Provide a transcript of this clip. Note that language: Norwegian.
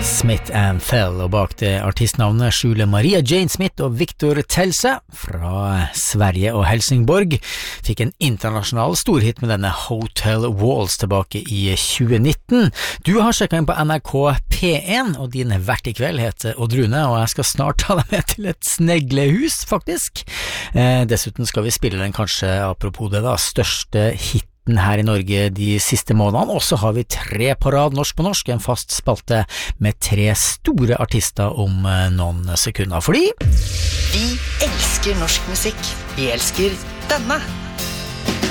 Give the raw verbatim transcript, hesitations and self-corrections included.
Smith and Fell, og bak det artistnavnet skjuler Maria Jane Smith og Victor Telse fra Sverige og Helsingborg. Fikk en internasjonal storhit med denne Hotel Walls tilbake i tjue nitten. Du har sjekket inn på N R K P én, og din vert i kveld heter Odd Rune, og jeg skal snart ta deg med til et sneglehus, faktisk. Eh, dessuten skal vi spille den kanskje, apropos det da, største hit her i Norge de siste månedene, og så har vi tre på rad norsk på norsk, en fast spalte med tre store artister om noen sekunder, fordi vi elsker norsk musikk. Vi elsker denne.